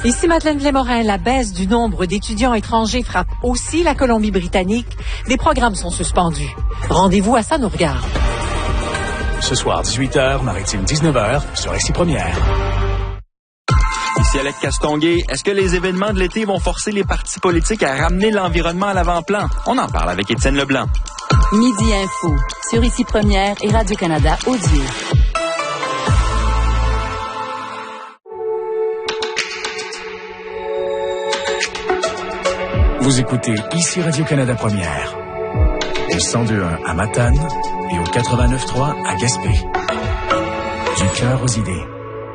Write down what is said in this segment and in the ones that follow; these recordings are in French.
Ici Madeleine Lémorin, la baisse du nombre d'étudiants étrangers frappe aussi la Colombie-Britannique. Des programmes sont suspendus. Rendez-vous à Ça nous regarde. Ce soir, 18h, Maritime 19h, sur Ici Première. Ici Alex Castonguay. Est-ce que les événements de l'été vont forcer les partis politiques à ramener l'environnement à l'avant-plan? On en parle avec Étienne Leblanc. Midi Info, sur Ici Première et Radio-Canada Audio. Vous écoutez Ici Radio-Canada Première, au 102.1 à Matane et au 89.3 à Gaspé. Du cœur aux idées.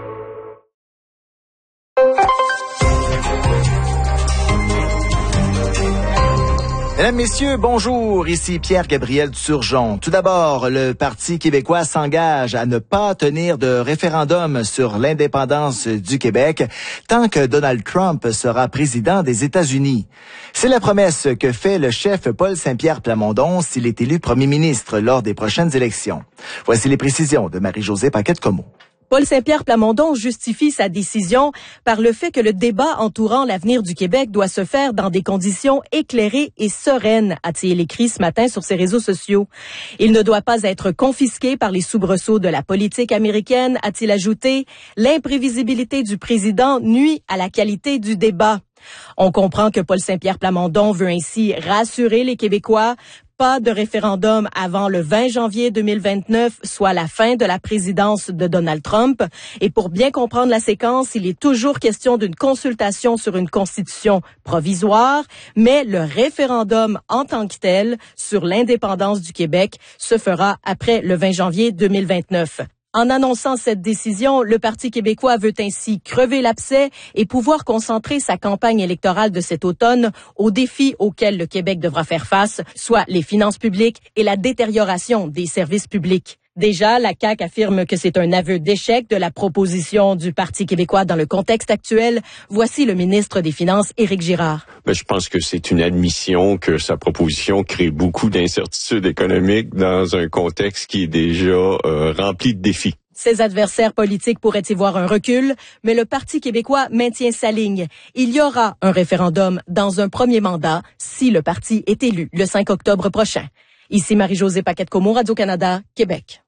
Mesdames, Messieurs, bonjour. Ici Pierre-Gabriel Turgeon. Tout d'abord, le Parti québécois s'engage à ne pas tenir de référendum sur l'indépendance du Québec tant que Donald Trump sera président des États-Unis. C'est la promesse que fait le chef Paul Saint-Pierre Plamondon s'il est élu premier ministre lors des prochaines élections. Voici les précisions de Marie-Josée Paquette-Comeau. Paul Saint-Pierre Plamondon justifie sa décision par le fait que le débat entourant l'avenir du Québec doit se faire dans des conditions éclairées et sereines, a-t-il écrit ce matin sur ses réseaux sociaux. Il ne doit pas être confisqué par les soubresauts de la politique américaine, a-t-il ajouté. L'imprévisibilité du président nuit à la qualité du débat. On comprend que Paul Saint-Pierre Plamondon veut ainsi rassurer les Québécois. Pas de référendum avant le 20 janvier 2029, soit la fin de la présidence de Donald Trump. Et pour bien comprendre la séquence, il est toujours question d'une consultation sur une constitution provisoire, mais le référendum en tant que tel sur l'indépendance du Québec se fera après le 20 janvier 2029. En annonçant cette décision, le Parti québécois veut ainsi crever l'abcès et pouvoir concentrer sa campagne électorale de cet automne aux défis auxquels le Québec devra faire face, soit les finances publiques et la détérioration des services publics. Déjà, la CAQ affirme que c'est un aveu d'échec de la proposition du Parti québécois dans le contexte actuel. Voici le ministre des Finances, Éric Girard. Je pense que c'est une admission que sa proposition crée beaucoup d'incertitudes économiques dans un contexte qui est déjà rempli de défis. Ses adversaires politiques pourraient y voir un recul, mais le Parti québécois maintient sa ligne. Il y aura un référendum dans un premier mandat si le parti est élu le 5 octobre prochain. Ici Marie-Josée Paquette-Comeau, Radio-Canada, Québec.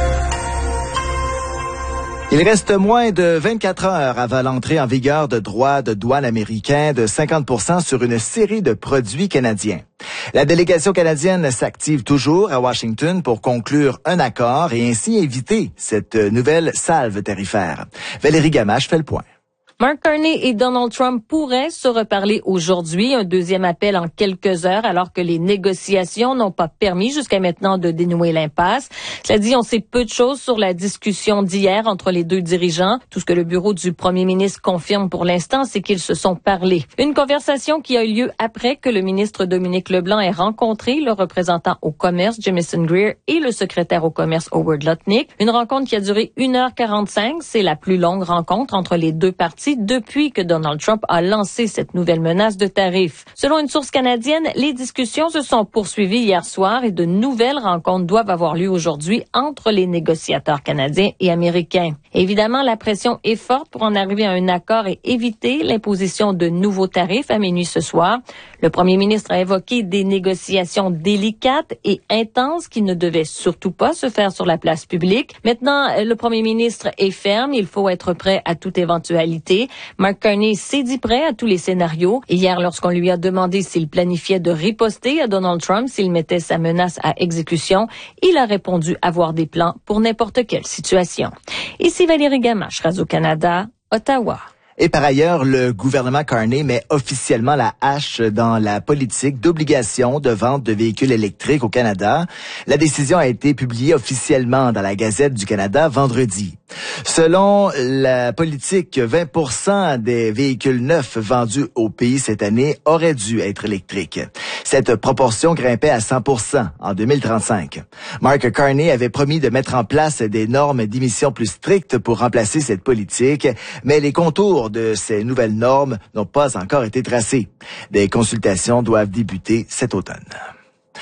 Il reste moins de 24 heures avant l'entrée en vigueur de droits de douane américains de 50% sur une série de produits canadiens. La délégation canadienne s'active toujours à Washington pour conclure un accord et ainsi éviter cette nouvelle salve tarifaire. Valérie Gamache fait le point. Mark Carney et Donald Trump pourraient se reparler aujourd'hui, un deuxième appel en quelques heures, alors que les négociations n'ont pas permis jusqu'à maintenant de dénouer l'impasse. Cela dit, on sait peu de choses sur la discussion d'hier entre les deux dirigeants. Tout ce que le bureau du premier ministre confirme pour l'instant, c'est qu'ils se sont parlé. Une conversation qui a eu lieu après que le ministre Dominique Leblanc ait rencontré le représentant au commerce, Jamison Greer, et le secrétaire au commerce, Howard Lutnick. Une rencontre qui a duré 1h45. C'est la plus longue rencontre entre les deux parties depuis que Donald Trump a lancé cette nouvelle menace de tarifs. Selon une source canadienne, les discussions se sont poursuivies hier soir et de nouvelles rencontres doivent avoir lieu aujourd'hui entre les négociateurs canadiens et américains. Évidemment, la pression est forte pour en arriver à un accord et éviter l'imposition de nouveaux tarifs à minuit ce soir. Le premier ministre a évoqué des négociations délicates et intenses qui ne devaient surtout pas se faire sur la place publique. Maintenant, le premier ministre est ferme. Il faut être prêt à toute éventualité. Mark Carney s'est dit prêt à tous les scénarios. Hier, lorsqu'on lui a demandé s'il planifiait de riposter à Donald Trump, s'il mettait sa menace à exécution, il a répondu avoir des plans pour n'importe quelle situation. Ici Valérie Gamache, Radio-Canada, Ottawa. Et par ailleurs, le gouvernement Carney met officiellement la hache dans la politique d'obligation de vente de véhicules électriques au Canada. La décision a été publiée officiellement dans la Gazette du Canada vendredi. Selon la politique, 20% des véhicules neufs vendus au pays cette année auraient dû être électriques. Cette proportion grimpait à 100% en 2035. Mark Carney avait promis de mettre en place des normes d'émissions plus strictes pour remplacer cette politique, mais les contours de ces nouvelles normes n'ont pas encore été tracés. Des consultations doivent débuter cet automne.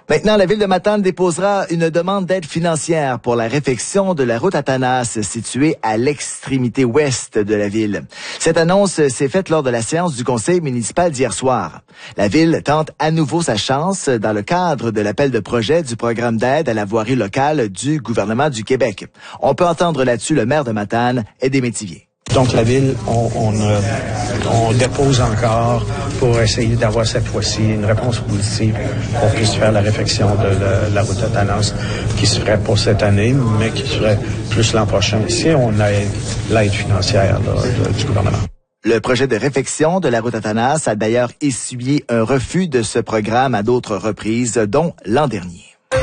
Maintenant, la ville de Matane déposera une demande d'aide financière pour la réfection de la route Athanas, située à l'extrémité ouest de la ville. Cette annonce s'est faite lors de la séance du conseil municipal d'hier soir. La ville tente à nouveau sa chance dans le cadre de l'appel de projet du programme d'aide à la voirie locale du gouvernement du Québec. On peut entendre là-dessus le maire de Matane, Aidé Métivier. Donc la ville, on dépose encore pour essayer d'avoir cette fois-ci une réponse positive qu'on puisse faire la réfection de la route Athanas qui se ferait pour cette année, mais qui serait plus l'an prochain si on a l'aide financière du gouvernement. Le projet de réfection de la route Athanas a d'ailleurs essuyé un refus de ce programme à d'autres reprises, dont l'an dernier.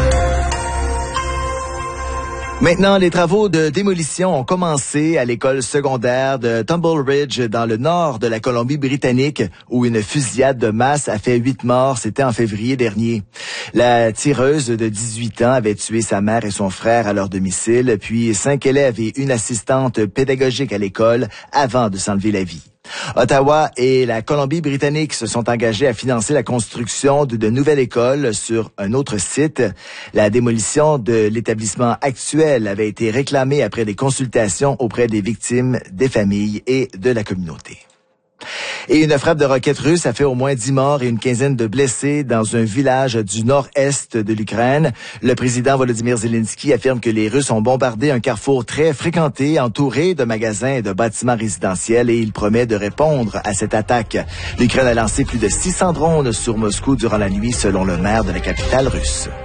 Maintenant, les travaux de démolition ont commencé à l'école secondaire de Tumble Ridge dans le nord de la Colombie-Britannique où une fusillade de masse a fait 8 morts. C'était en février dernier. La tireuse de 18 ans avait tué sa mère et son frère à leur domicile, puis 5 élèves et une assistante pédagogique à l'école avant de s'enlever la vie. Ottawa et la Colombie-Britannique se sont engagés à financer la construction de nouvelles écoles sur un autre site. La démolition de l'établissement actuel avait été réclamée après des consultations auprès des victimes, des familles et de la communauté. Et une frappe de roquettes russes a fait au moins 10 morts et une quinzaine de blessés dans un village du nord-est de l'Ukraine. Le président Volodymyr Zelensky affirme que les Russes ont bombardé un carrefour très fréquenté, entouré de magasins et de bâtiments résidentiels, et il promet de répondre à cette attaque. L'Ukraine a lancé plus de 600 drones sur Moscou durant la nuit, selon le maire de la capitale russe.